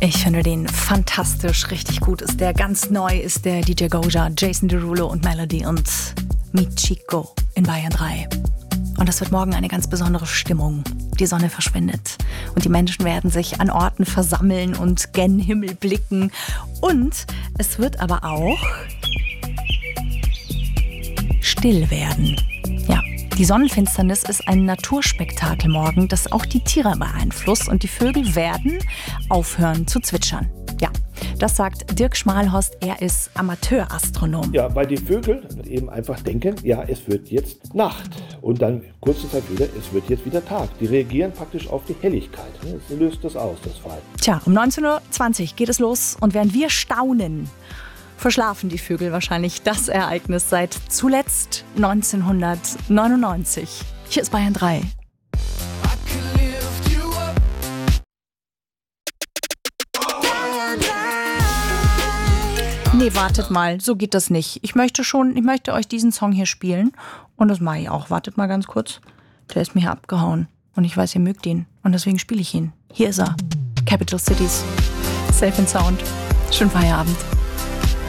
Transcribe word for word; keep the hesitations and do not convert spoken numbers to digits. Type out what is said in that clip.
Ich finde den fantastisch, richtig gut ist der. Ganz neu ist der D J Goja, Jason Derulo und Melody und Michiko in Bayern drei. Und das wird morgen eine ganz besondere Stimmung. Die Sonne verschwindet und die Menschen werden sich an Orten versammeln und gen Himmel blicken. Und es wird aber auch still werden. Ja, die Sonnenfinsternis ist ein Naturspektakel morgen, das auch die Tiere beeinflusst und die Vögel werden aufhören zu zwitschern. Ja, das sagt Dirk Schmalhorst, er ist Amateurastronom. Ja, weil die Vögel eben einfach denken, ja, es wird jetzt Nacht. Und dann kurze Zeit wieder, es wird jetzt wieder Tag. Die reagieren praktisch auf die Helligkeit. Das löst das aus, das Verhalten. Tja, um neunzehn Uhr zwanzig geht es los und während wir staunen, verschlafen die Vögel wahrscheinlich das Ereignis seit zuletzt neunzehnhundertneunundneunzig. Hier ist Bayern drei. Nee, wartet mal, so geht das nicht. Ich möchte schon, ich möchte euch diesen Song hier spielen und das mache ich auch. Wartet mal ganz kurz. Der ist mir hier abgehauen und ich weiß, ihr mögt ihn und deswegen spiele ich ihn. Hier ist er. Capital Cities. Safe and Sound. Schönen Feierabend.